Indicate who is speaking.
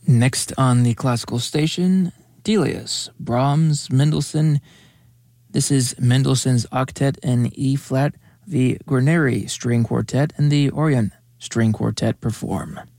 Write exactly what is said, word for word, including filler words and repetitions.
Speaker 1: Next on the classical station, Delius, Brahms, Mendelssohn. This is Mendelssohn's Octet in E-flat, the Guarneri String Quartet, and the Orient String Quartet perform.